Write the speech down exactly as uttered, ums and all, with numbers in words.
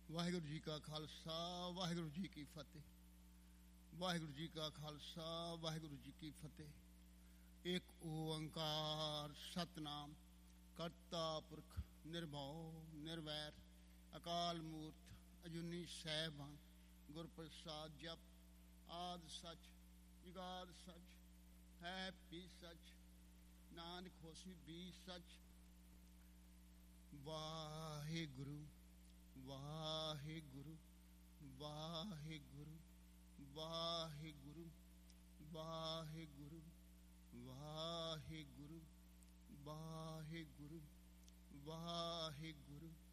ਵਾਹਿਗੁਰੂ ਜੀ ਕਾ ਖਾਲਸਾ ਵਾਹਿਗੁਰੂ ਜੀ ਕੀ ਫਤਿਹ। ਵਾਹਿਗੁਰੂ ਜੀ ਕਾ ਖਾਲਸਾ ਵਾਹਿਗੁਰੂ ਜੀ ਕੀ ਫਤਿਹ। ਇੱਕ ਓੰਕਾਰ ਸਤਨਾਮ ਕਰਤਾ ਪੁਰਖ ਨਿਰਭਉ ਨਿਰਵੈਰ ਅਕਾਲ ਮੂਰਤ ਅਜੂਨੀ ਸੈਭੰ ਗੁਰ ਪ੍ਰਸਾਦ ਜਪ ਆਦਿ ਸਚ ਜੁਗਾਦ ਸਚ ਹੈ ਵੀ ਸਚ ਨਾਨਕ ਹੋਸੀ ਵੀ ਸਚ। ਵਾਹਿਗੁਰੂ ਵਾਹਿਗੁਰੂ ਵਾਹਿਗੁਰੂ ਵਾਹਿਗੁਰੂ ਵਾਹਿਗੁਰੂ ਵਾਹਿਗੁਰੂ ਵਾਹਿਗੁਰੂ ਵਾਹਿਗੁਰੂ